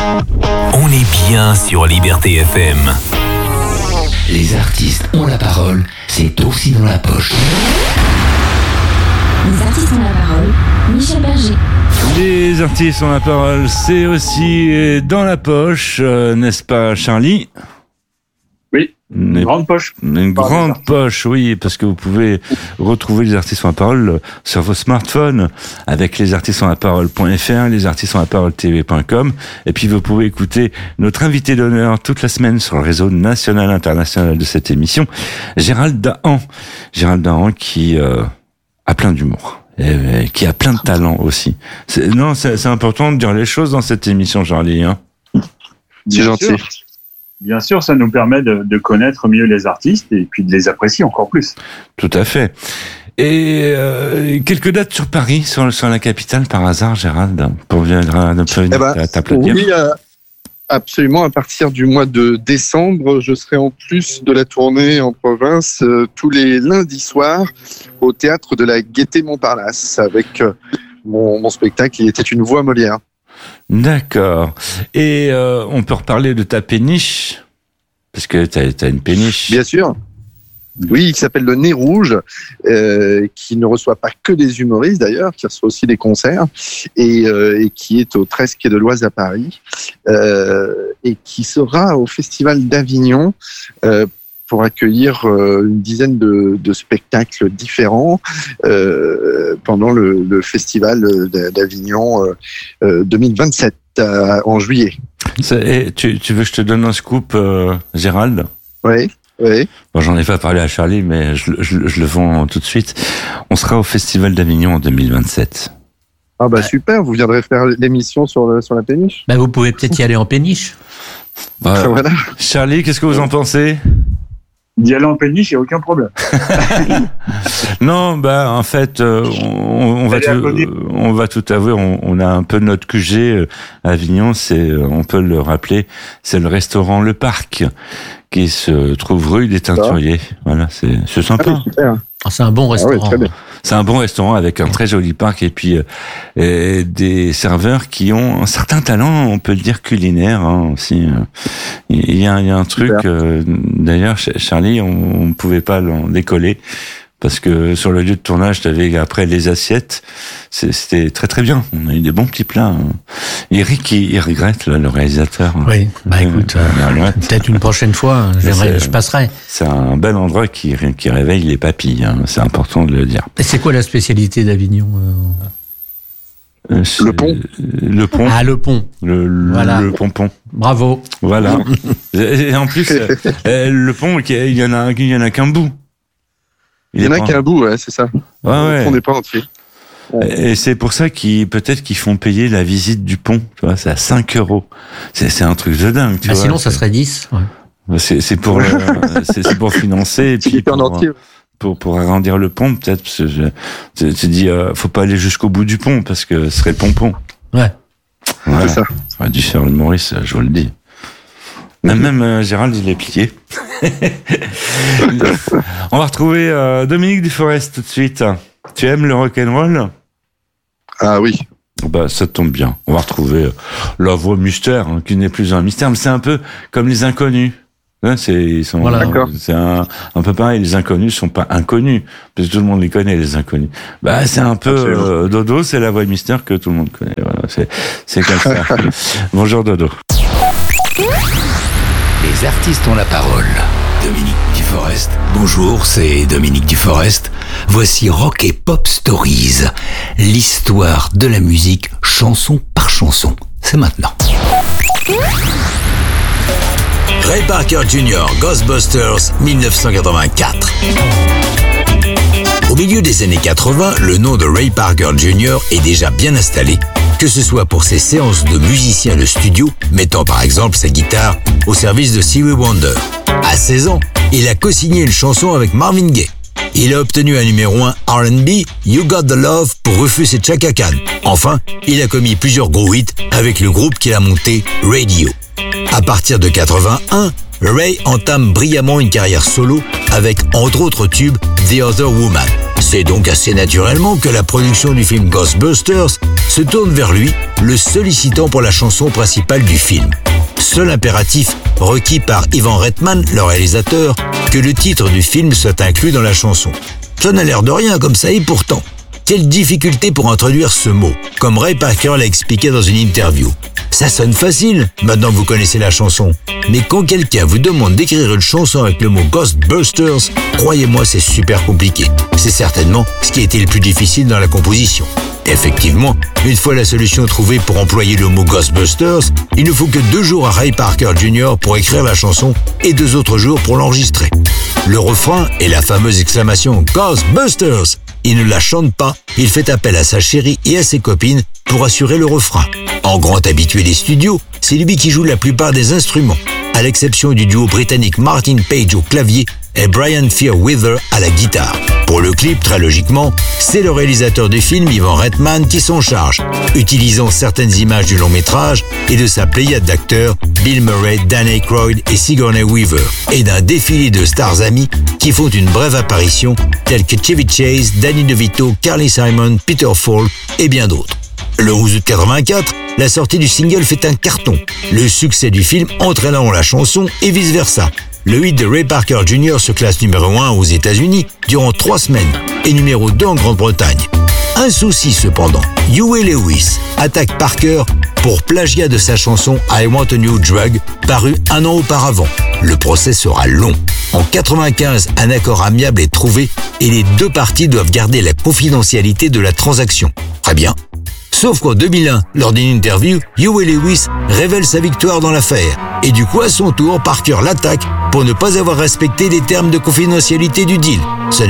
On est bien sur Liberté FM. Les artistes ont la parole, c'est aussi dans la poche. Les artistes ont la parole, Michel Berger. Les artistes ont la parole, c'est aussi dans la poche, n'est-ce pas Charlie ? Oui, une grande poche. Une grande poche, oui, parce que vous pouvez retrouver les artistes ont la parole sur vos smartphones avec lesartistesonlaparole.fr, lesartistesonlaparole.tv.com, et puis vous pouvez écouter notre invité d'honneur toute la semaine sur le réseau national international de cette émission, Gérald Dahan. Gérald Dahan qui a plein d'humour. Et qui a plein de talent aussi. C'est important de dire les choses dans cette émission, Charlie. Hein. C'est gentil. Bien sûr, ça nous permet de connaître mieux les artistes et puis de les apprécier encore plus. Tout à fait. Et quelques dates sur Paris, sur la capitale, par hasard, Gérald, pour venir t'applaudir. Oui, absolument. À partir du mois de décembre, je serai en plus de la tournée en province tous les lundis soirs au théâtre de la Gaîté-Montparnasse avec mon spectacle Il était une voix Molière. D'accord. Et on peut reparler de ta péniche, parce que t'as une péniche. Bien sûr. Oui, qui s'appelle le Nez Rouge, qui ne reçoit pas que des humoristes d'ailleurs, qui reçoit aussi des concerts, et qui est au 13 quai de l'Oise à Paris, et qui sera au Festival d'Avignon pour accueillir une dizaine de spectacles différents pendant le Festival d'Avignon 2027 en juillet. Tu veux que je te donne un scoop, Gérald ? Oui. Oui. Bon, j'en ai pas parlé à Charlie, mais je le vends tout de suite. On sera au Festival d'Avignon en 2027. Ah bah super, vous viendrez faire l'émission sur la péniche. Bah vous pouvez peut-être y aller en péniche. Voilà. Charlie, qu'est-ce que vous en pensez ? D'y aller en péniche, il n'y a aucun problème. Non, en fait, on va tout avouer, on a un peu notre QG à Avignon, on peut le rappeler, c'est le restaurant Le Parc, qui se trouve rue des Teinturiers. Voilà, c'est sympa. C'est un bon restaurant. Oui, très bien. C'est un bon restaurant avec un très joli parc et puis des serveurs qui ont un certain talent, on peut le dire, culinaire aussi. Il y a un truc, d'ailleurs, Charlie, on ne pouvait pas l'en décoller. Parce que sur le lieu de tournage, t'avais après les assiettes, c'était très très bien. On a eu des bons petits plats. Eric, il regrette là, le réalisateur. Oui, écoute, peut-être une prochaine fois, je passerai. C'est un bel endroit qui réveille les papilles. Hein, c'est important de le dire. Et c'est quoi la spécialité d'Avignon Le pont. Le pont. Ah, le pont. Le pompon. Bravo. Voilà. Et en plus, le pont, il y en a qu'un bout. Il y en a qu'un bout, ouais, c'est ça. Ouais. On n'est pas entier. Et c'est pour ça peut-être qu'ils font payer la visite du pont. Tu vois, c'est à 5 €. C'est un truc de dingue. Tu vois, sinon, ça serait 10. Ouais. C'est pour financer et puis pour agrandir le pont, peut-être. Parce que tu dis, faut pas aller jusqu'au bout du pont parce que ce serait le pompon. Ouais. Voilà. C'est ça. Ça aurait dû faire le Maurice, je vous le dis. Même Gérald, il est plié. On va retrouver Dominique Duforest tout de suite. Tu aimes le rock'n'roll ? Ah oui. Ça tombe bien. On va retrouver la voix mystère, qui n'est plus un mystère, mais c'est un peu comme les inconnus. C'est un peu pareil. Les inconnus sont pas inconnus, parce que tout le monde les connaît, les inconnus. C'est un peu Dodo, c'est la voix mystère que tout le monde connaît. Voilà, c'est comme ça. Bonjour Dodo. Les artistes ont la parole. Dominique Duforest. Bonjour, c'est Dominique Duforest. Voici Rock et Pop Stories. L'histoire de la musique, chanson par chanson. C'est maintenant. Ray Parker Jr., Ghostbusters, 1984. Au milieu des années 80, le nom de Ray Parker Jr. est déjà bien installé, que ce soit pour ses séances de musicien de studio, mettant par exemple sa guitare au service de Stevie Wonder. À 16 ans, il a co-signé une chanson avec Marvin Gaye. Il a obtenu un numéro 1 R&B, You Got the Love, pour Rufus et Chaka Khan. Enfin, il a commis plusieurs gros hits avec le groupe qu'il a monté, Radio. À partir de 81, Ray entame brillamment une carrière solo avec, entre autres tubes, The Other Woman. C'est donc assez naturellement que la production du film Ghostbusters se tourne vers lui, le sollicitant pour la chanson principale du film. Seul impératif requis par Ivan Reitman, le réalisateur, que le titre du film soit inclus dans la chanson. Ça n'a l'air de rien comme ça, et pourtant, quelle difficulté pour introduire ce mot, comme Ray Parker l'a expliqué dans une interview. Ça sonne facile, maintenant que vous connaissez la chanson. Mais quand quelqu'un vous demande d'écrire une chanson avec le mot Ghostbusters, croyez-moi, c'est super compliqué. C'est certainement ce qui a été le plus difficile dans la composition. Effectivement, une fois la solution trouvée pour employer le mot Ghostbusters, il ne faut que 2 jours à Ray Parker Jr. pour écrire la chanson et 2 autres jours pour l'enregistrer. Le refrain est la fameuse exclamation « Ghostbusters ». Il ne la chante pas, il fait appel à sa chérie et à ses copines pour assurer le refrain. En grand habitué des studios, c'est lui qui joue la plupart des instruments, à l'exception du duo britannique Martin Page au clavier et Brian Fairweather à la guitare. Pour le clip, très logiquement, c'est le réalisateur du film, Ivan Reitman, qui s'en charge, utilisant certaines images du long-métrage et de sa pléiade d'acteurs, Bill Murray, Dan Aykroyd et Sigourney Weaver, et d'un défilé de stars amis qui font une brève apparition, tels que Chevy Chase, Danny DeVito, Carly Simon, Peter Falk et bien d'autres. Le 11 août 84, la sortie du single fait un carton, le succès du film entraînant la chanson et vice-versa. Le hit de Ray Parker Jr. se classe numéro 1 aux États-Unis durant 3 semaines et numéro 2 en Grande-Bretagne. Un souci cependant, Huey Lewis attaque Parker pour plagiat de sa chanson I Want a New Drug, parue 1 an auparavant. Le procès sera long. En 95, un accord amiable est trouvé et les 2 parties doivent garder la confidentialité de la transaction. Très bien. Sauf qu'en 2001, lors d'une interview, Huey Lewis révèle sa victoire dans l'affaire. Et du coup, à son tour, Parker l'attaque pour ne pas avoir respecté les termes de confidentialité du deal.